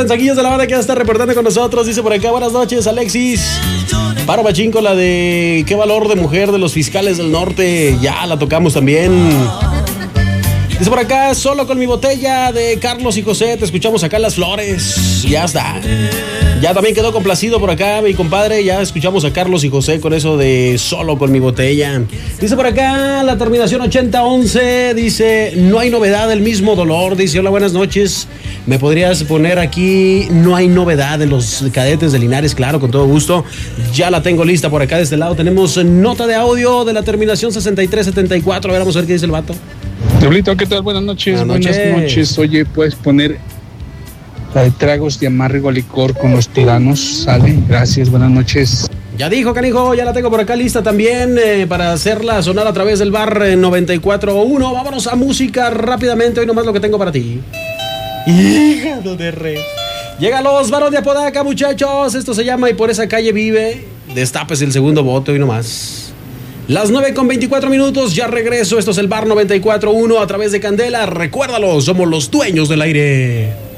mensajillos de la banda que ya está reportando con nosotros. Dice por acá, buenas noches, Alexis. Paro Machín con la de qué valor de mujer de los fiscales del norte. Ya la tocamos también. Dice por acá, solo con mi botella de Carlos y José. Te escuchamos acá en Las Flores. Ya está. Ya también quedó complacido por acá mi compadre. Ya escuchamos a Carlos y José con eso de solo con mi botella. Dice por acá la terminación 8011. Dice, no hay novedad, el mismo dolor. Dice, hola, buenas noches. ¿Me podrías poner aquí no hay novedad de los cadetes de Linares? Claro, con todo gusto. Ya la tengo lista por acá de este lado. Tenemos nota de audio de la terminación 6374. A ver, vamos a ver qué dice el vato. Diablito, ¿qué tal? Buenas noches. Buenas noches. Oye, ¿puedes poner la de tragos de amargo licor con los tiranos? Sale, gracias, buenas noches. Ya dijo, canijo, ya la tengo por acá lista también para hacerla sonar a través del bar 94.1. Vámonos a música rápidamente, hoy nomás lo que tengo para ti. Híjado de res. Llegan los varos de Apodaca, muchachos. Esto se llama Y por esa calle vive. Destapes el segundo voto hoy nomás. Las 9:24, ya regreso. Esto es el bar 94.1 a través de Candela. Recuérdalo, somos los dueños del aire.